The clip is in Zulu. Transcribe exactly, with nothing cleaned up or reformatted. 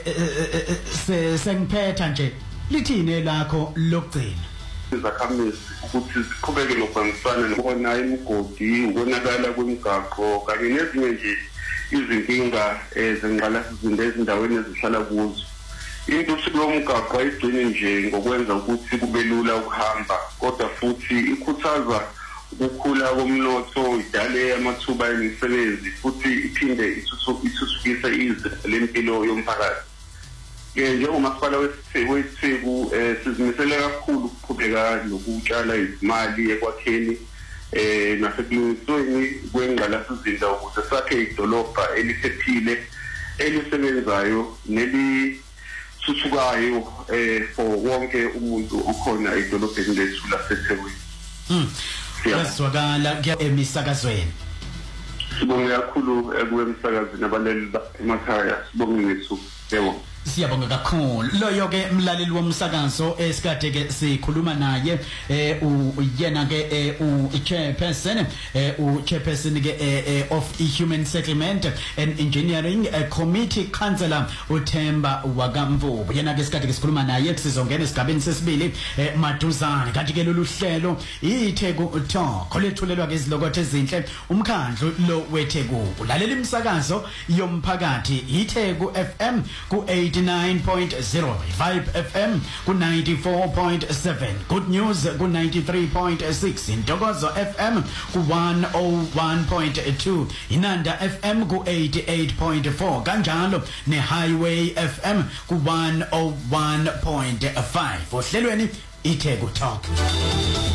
se sengiphetha nje lithini lakho lokugcina izakhamisi ukuthi siqhubeke nokubambisana nokona imigodi ukonakala kwemigaqo kanye nezinye nje izinkinga ezengqalasizinda ezindaweni ezihlala kuzo. Into sikulomgaqo ayigcine nje ngokwenza ukuthi kube lula ukuhamba kodwa futhi ikhuthaza ukukhula komnotho idale amathuba emisebenzi futhi iphinde ithuthukise izinga lempilo yomphakathi. Njengomasipala wesitheku sizimisele kakhulu ukuqhubeka nokutshala izimali ekwakheni nasekulungisweni kwengqalasizinda ukuze sakhe idolobha eliphephile elisebenzayo nelithuthukayo for wonke umuntu okhona edolobheni lethu laseThekwini. Siyazwakala emisakazweni. Sibonge kakhulu ekuemsakazweni abaleli emakhaya sibonge ngethu. Yebo. Siyabonga kakhulu loyo ke mlaleli womsakazo esikade ke sikhuluma naye eh uyena ke u chairperson eh u chairperson ke of Human Settlement and Engineering Committee Councillor uThemba Wakamvubu. Yena ke sikade ke sikhuluma naye sizongena esigabeni sesibili maduzane kanti ke lolu hlelo iTheku Talk olethulelwa ke izilokothe ezinhle umkhandlu lo weTheku. Lalela imsakazo yomphakathi iTheku F M ku eighty-nine point zero, Vibe F M ku ninety-four point seven, Good News ku ninety-three point six, Ntokozo F M ku one oh one point two, Inanda F M ku eighty-eight point four, kanjalo ne Highway F M ku one oh one point five. Ohlelweni iTheku Talk.